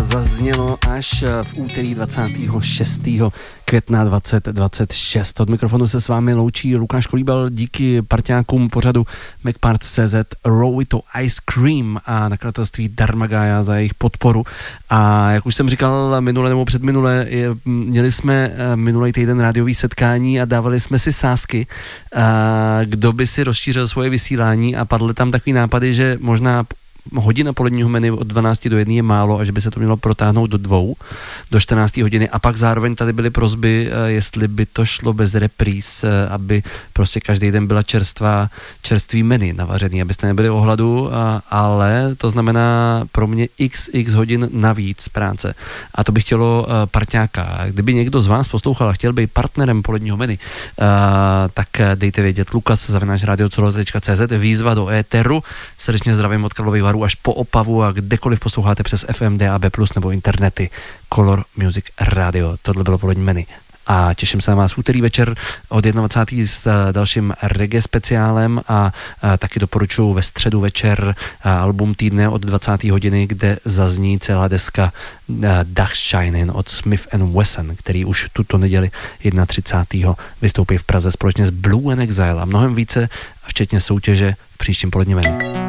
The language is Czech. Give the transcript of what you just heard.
zaznělo až v úterý 26. května 2026. Od mikrofonu se s vámi loučí Lukáš Kolíbal, díky parťákům pořadu MacParts.cz, Roll It to Ice Cream a nakladatelství Dharmagaya za jejich podporu. A jak už jsem říkal minule nebo předminule, měli jsme minulý týden rádiový setkání a dávali jsme si sázky, kdo by si rozšířil svoje vysílání, a padly tam takový nápady, že možná hodina poledního menu od 12 do 1 je málo a že by se to mělo protáhnout do 2, do 14 hodiny, a pak zároveň tady byly prosby, jestli by to šlo bez repríz, aby prostě každý den byla čerstvý menu navařený, abyste nebyli o hladu, ale to znamená pro mě xx hodin navíc práce a to by chtělo parťáka. Kdyby někdo z vás poslouchal a chtěl být partnerem poledního menu, tak dejte vědět lukas@radiocelo.cz, výzva do éteru. Srdečně zdravím od Karlových Varů až po Opavu a kdekoliv posloucháte přes FM, DAB+, nebo internety Color Music Radio. Tohle bylo polední menu. A těším se na vás v úterý večer od 21. s dalším reggae speciálem a taky doporučuji ve středu večer album týdne od 20. hodiny, kde zazní celá deska Dachshinen od Smith & Wesson, který už tuto neděli 31. vystoupí v Praze společně s Blue and Exile a mnohem více, včetně soutěže v příštím poledním menu.